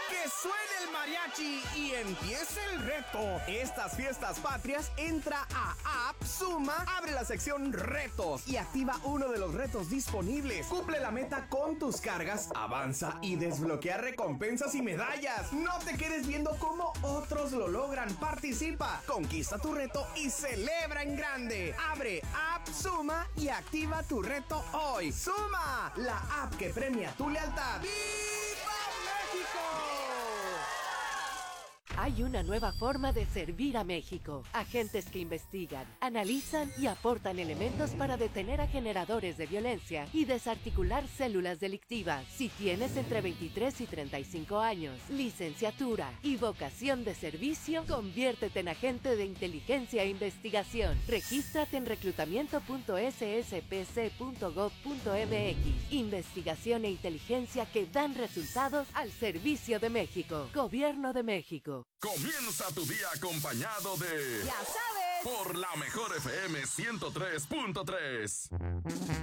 Que suene el mariachi y empiece el reto. Estas fiestas patrias, entra a App Suma, abre la sección retos y activa uno de los retos disponibles. Cumple la meta con tus cargas, avanza y desbloquea recompensas y medallas. No te quedes viendo cómo otros lo logran. Participa, conquista tu reto y celebra en grande. Abre App Suma y activa tu reto hoy. Suma, la app que premia tu lealtad. ¡Viva México! Hay una nueva forma de servir a México. Agentes que investigan, analizan y aportan elementos para detener a generadores de violencia y desarticular células delictivas. Si tienes entre 23 y 35 años, licenciatura y vocación de servicio, conviértete en agente de inteligencia e investigación. Regístrate en reclutamiento.sspc.gov.mx. Investigación e inteligencia que dan resultados al servicio de México. Gobierno de México. Comienza tu día acompañado de... Ya sabes. Por la mejor FM 103.3.